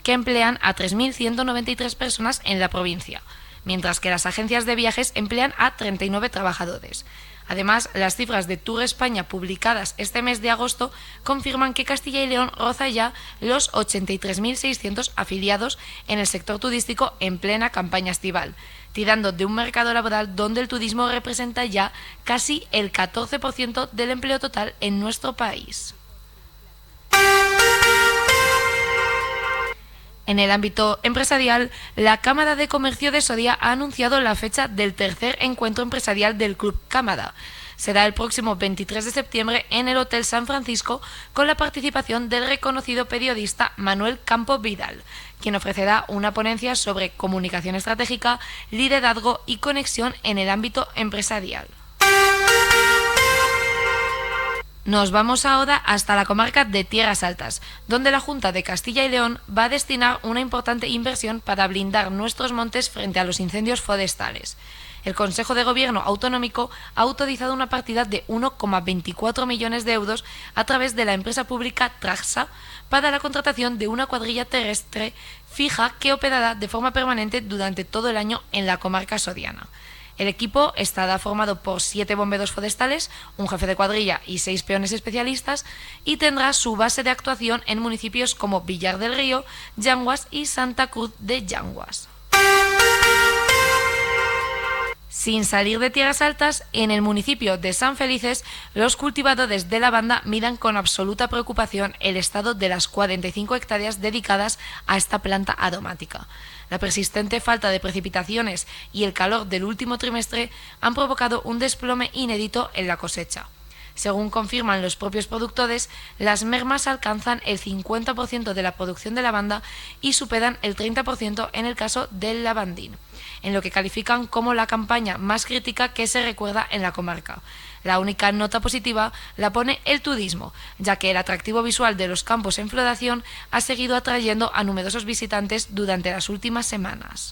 que emplean a 3.193 personas en la provincia, mientras que las agencias de viajes emplean a 39 trabajadores. Además, las cifras de Tour España publicadas este mes de agosto confirman que Castilla y León roza ya los 83.600 afiliados en el sector turístico en plena campaña estival, tirando de un mercado laboral donde el turismo representa ya casi el 14% del empleo total en nuestro país. En el ámbito empresarial, la Cámara de Comercio de Soria ha anunciado la fecha del tercer encuentro empresarial del Club Cámara. Será el próximo 23 de septiembre en el Hotel San Francisco con la participación del reconocido periodista Manuel Campo Vidal, quien ofrecerá una ponencia sobre comunicación estratégica, liderazgo y conexión en el ámbito empresarial. Nos vamos ahora hasta la comarca de Tierras Altas, donde la Junta de Castilla y León va a destinar una importante inversión para blindar nuestros montes frente a los incendios forestales. El Consejo de Gobierno Autonómico ha autorizado una partida de 1,24 millones de euros a través de la empresa pública Traxa para la contratación de una cuadrilla terrestre fija que operará de forma permanente durante todo el año en la comarca soriana. El equipo estará formado por 7 bomberos forestales, un jefe de cuadrilla y 6 peones especialistas y tendrá su base de actuación en municipios como Villar del Río, Llanguas y Santa Cruz de Llanguas. Sin salir de Tierras Altas, en el municipio de San Felices, los cultivadores de lavanda miran con absoluta preocupación el estado de las 45 hectáreas dedicadas a esta planta aromática. La persistente falta de precipitaciones y el calor del último trimestre han provocado un desplome inédito en la cosecha. Según confirman los propios productores, las mermas alcanzan el 50% de la producción de lavanda y superan el 30% en el caso del lavandín, en lo que califican como la campaña más crítica que se recuerda en la comarca. La única nota positiva la pone el turismo, ya que el atractivo visual de los campos en floración ha seguido atrayendo a numerosos visitantes durante las últimas semanas.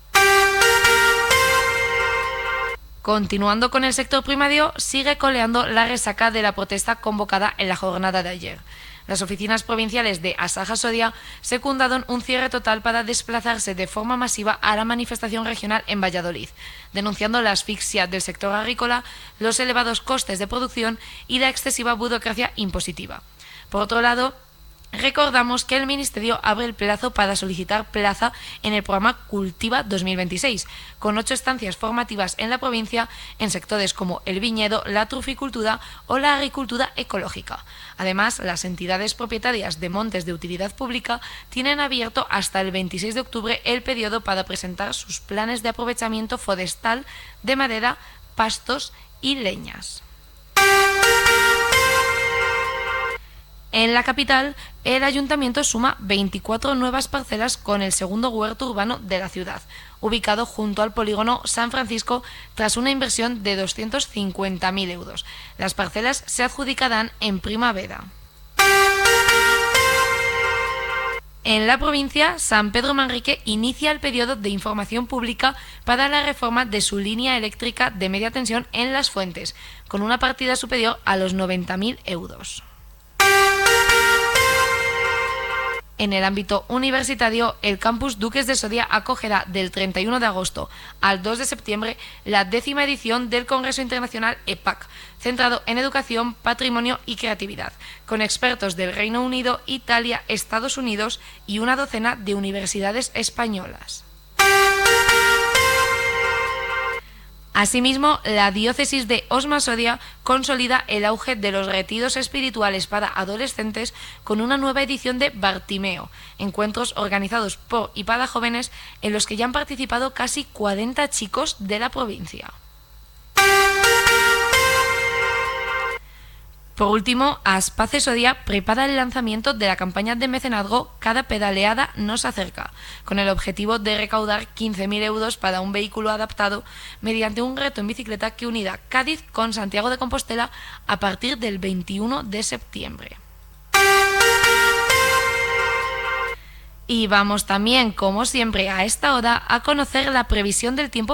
Continuando con el sector primario, sigue coleando la resaca de la protesta convocada en la jornada de ayer. Las oficinas provinciales de Asaja Soria secundaron un cierre total para desplazarse de forma masiva a la manifestación regional en Valladolid, denunciando la asfixia del sector agrícola, los elevados costes de producción y la excesiva burocracia impositiva. Por otro lado, recordamos que el Ministerio abre el plazo para solicitar plaza en el programa Cultiva 2026, con 8 estancias formativas en la provincia en sectores como el viñedo, la truficultura o la agricultura ecológica. Además, las entidades propietarias de montes de utilidad pública tienen abierto hasta el 26 de octubre el periodo para presentar sus planes de aprovechamiento forestal de madera, pastos y leñas. En la capital, el ayuntamiento suma 24 nuevas parcelas con el segundo huerto urbano de la ciudad, ubicado junto al polígono San Francisco tras una inversión de 250.000 euros. Las parcelas se adjudicarán en primavera. En la provincia, San Pedro Manrique inicia el periodo de información pública para la reforma de su línea eléctrica de media tensión en Las Fuentes, con una partida superior a los 90.000 euros. En el ámbito universitario, el campus Duques de Soria acogerá del 31 de agosto al 2 de septiembre la 10ª edición del Congreso Internacional EPAC, centrado en educación, patrimonio y creatividad, con expertos del Reino Unido, Italia, Estados Unidos y una docena de universidades españolas. Asimismo, la diócesis de Osma-Soria consolida el auge de los retiros espirituales para adolescentes con una nueva edición de Bartimeo, encuentros organizados por y para jóvenes en los que ya han participado casi 40 chicos de la provincia. Por último, Aspace Soria prepara el lanzamiento de la campaña de mecenazgo Cada pedaleada nos acerca, con el objetivo de recaudar 15.000 euros para un vehículo adaptado mediante un reto en bicicleta que unirá Cádiz con Santiago de Compostela a partir del 21 de septiembre. Y vamos también, como siempre, a esta hora a conocer la previsión del tiempo